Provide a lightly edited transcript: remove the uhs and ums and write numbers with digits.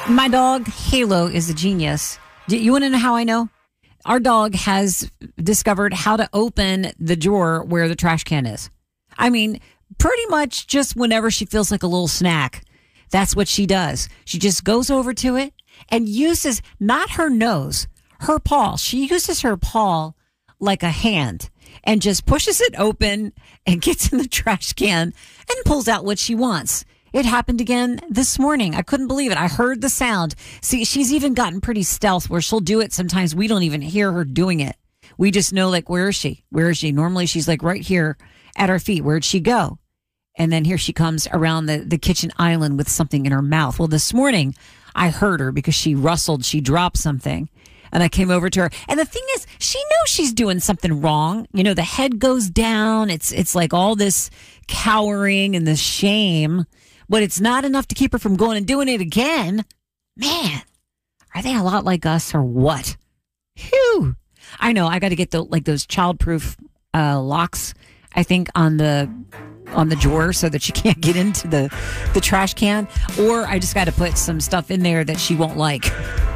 My dog, Halo, is a genius. Do you want to know how I know? Our dog has discovered how to open the drawer where the trash can is. I mean, pretty much just whenever she feels like a little snack, that's what she does. She just goes over to it and uses not her nose, her paw. She uses her paw like a hand and just pushes it open and gets in the trash can and pulls out what she wants. It happened again this morning. I couldn't believe it. I heard the sound. See, she's even gotten pretty stealth where she'll do it. Sometimes we don't even hear her doing it. We just know, like, where is she? Where is she? Normally she's like right here at our feet. Where'd she go? And then here she comes around the kitchen island with something in her mouth. Well, this morning I heard her because she rustled. She dropped something. And I came over to her. And the thing is, she knows she's doing something wrong. You know, the head goes down. It's like all this cowering and this shame. But it's not enough to keep her from going and doing it again. Man, are they a lot like us or what? Phew. I know. I got to get those childproof locks, I think, on the drawer so that she can't get into the trash can. Or I just got to put some stuff in there that she won't like.